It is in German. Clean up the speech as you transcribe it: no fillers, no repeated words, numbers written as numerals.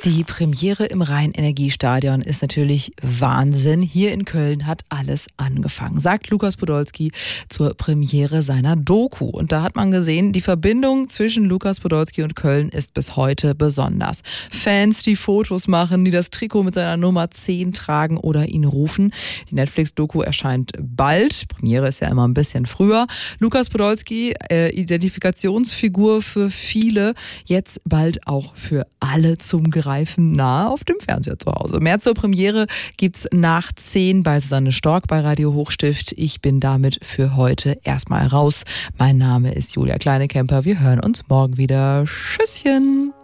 Die Premiere im Rhein-Energiestadion ist natürlich Wahnsinn. Hier in Köln hat alles angefangen, sagt Lukas Podolski zur Premiere seiner Doku. Und da hat man gesehen, die Verbindung zwischen Lukas Podolski und Köln ist bis heute besonders. Fans, die Fotos machen, die das Trikot mit seiner Nummer 10 tragen oder ihn rufen. Die Netflix-Doku erscheint bald. Premiere ist ja immer ein bisschen früher. Lukas Podolski, Identifikationsfigur für viele, jetzt bald auch für alle zum Greifen nahe auf dem Fernseher zu Hause. Mehr zur Premiere gibt's nach 10 bei Susanne Stork bei Radio Hochstift. Ich bin damit für heute erstmal raus. Mein Name ist Julia Kleinekemper. Wir hören uns morgen wieder. Tschüsschen!